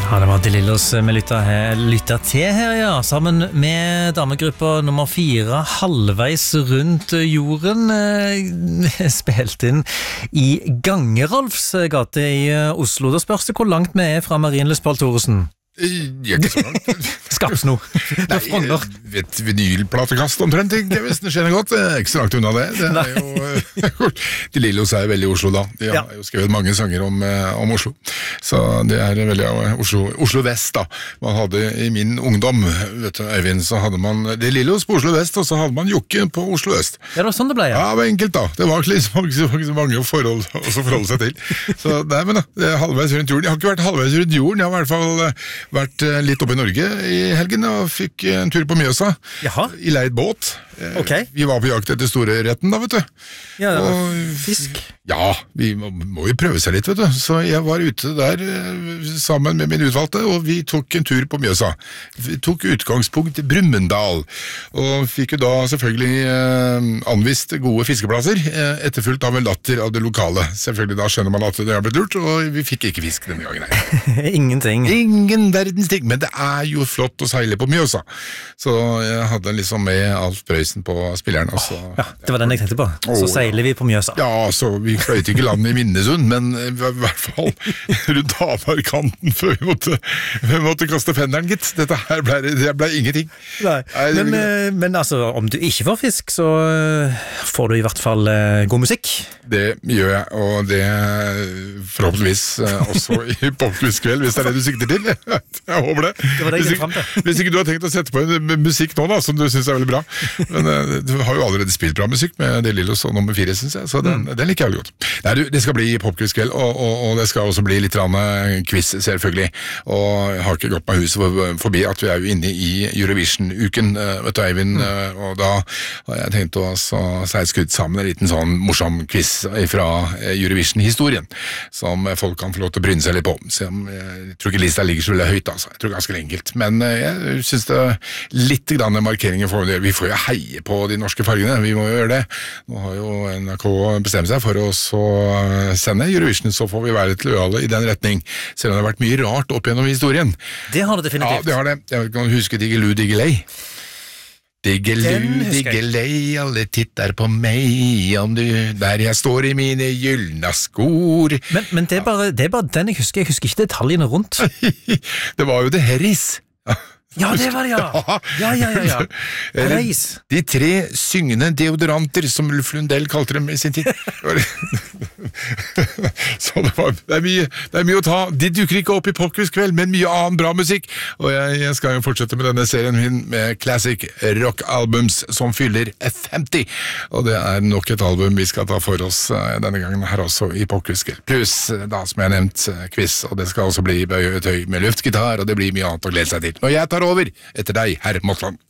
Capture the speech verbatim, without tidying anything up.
Ja, det var De Lillos vi lytta, her, lytta til her, ja. Sammen med damegruppa nummer fire, halvveis rundt jorden, eh, spilt inn i Gangerolfs gate i Oslo. Da spørs det hvor langt vi er fra Marienlyst Paul Thoresen. Jeg er ikke så langt. Skapsno. Nei, et vinylplatekast omtrent, ikke hvis det skjer noe godt. Det er ikke så langt unna det. Det er jo, De Lillos er veldig i Oslo da. De har jo skrevet mange sanger om, om Oslo. Så det er veldig Oslo, Oslo Vest da. Man hadde i min ungdom, vet du, Øyvind, så hadde man De Lillos på Oslo Vest, og så hadde man Jokke på Oslo Øst. Ja, det var sånn det ble, ja. Ja, det var enkelt da. Det var liksom ikke så mange forhold å forholde seg til. Så nei, men da, det er halvveis rundt jorden. Jeg har ikke vært halvveis rundt jorden, jeg har i hvert fall vært litt oppe i Norge i helgen og fikk en tur på Mjøsa. Jaha. I leid båt. Ok. Vi var på jakt etter store retten da, vet du. Ja, det var og, fisk. Ja, vi må, må jo prøve seg litt, vet du. Så jeg var ute der sammen med min utvalgte, og vi tok en tur på Mjøsa. Vi tok utgangspunkt i Brumunddal, og fikk jo da selvfølgelig eh, anvist gode fiskeplasser, eh, etterfulgt av en latter av det lokale. Selvfølgelig da skjønner man at det har blitt lurt, og vi fikk ikke fisk denne gangen. Ingenting. Ingen verdens ting, men det er jo flott å seile på Mjøsa. Så jeg hadde liksom med Alf Prøysen på spilleren. Altså. Oh, ja, det var den jeg tenkte på. Så oh, seiler vi på Mjøsa. Ja, så vi fløyte ikke land i Minnesund, men i hvert fall rundt Hamarkanten før vi måtte, vi måtte kaste fenderen, gitt. Dette her ble, det ble ingenting. Nei, men, men altså, om du ikke får fisk, så får du i hvert fall god musikk. Det gjør jeg, og det forhåpentligvis også i Popquiz-kveld, hvis det er det du sikter til. Jeg håper det. Det var det jeg frem til. Hvis ikke du har tenkt å sette på en musikk nå, da, som du synes er veldig bra. Men du har jo allerede spilt bra musikk med De Lillos og nummer fire, synes jeg, så den, mm. den liker jeg jo godt. Nei, du, det skal bli Popquiz-kveld, og, og, og det skal også bli litt quiz, selvfølgelig. Og jeg har ikke gått meg huset forbi at vi er jo inne i Eurovision-uken, vet du, Eivind, mm. og da har jeg tenkt å seilskudd sammen en liten sånn morsom quiz fra Eurovision-historien, som folk kan få lov til å bryne seg litt på. Så jeg tror ikke lista ligger så veldig høyt, altså. Jeg tror ganske enkelt. Men jeg synes det er litt grann markeringer for det. Vi får jo heie på de norske fargene, vi må jo gjøre det. Nå har jo N R K bestemt seg for å så sende Eurovision, så får vi være litt lojale i den retning, selv om det har vært mye rart opp gjennom historien. Det har det definitivt. Ja, det har det. Jeg kan huske Diggiloo Diggiley. Diggiloo Diggiley, alle titter på meg, om du, der jeg står i mine gyllene skor. Men, men det, er bare, det er bare den jeg husker, jeg husker ikke detaljene rundt. Det var jo det Harris. Ja, det var det, ja. Ja, ja, ja, ja. Reis. De tre syngende deodoranter, som Ulf Lundell kalte dem i sin tid. Så det, var, det, er mye, det er mye å ta. De dukker ikke opp i Popquiz-kveld, men mye annen bra musikk. Og jeg, jeg skal jo fortsette med denne serien min med classic rock-albums som fyller femti. Og det er nok et album vi skal ta for oss denne gangen her også i Popquiz-kveld. Pluss, da som jeg har nevnt, quiz, og det skal også bli bøyetøy med luftgitar, og det blir mye annet å glede seg til. Når jeg tar over etter deg, herr Mottland.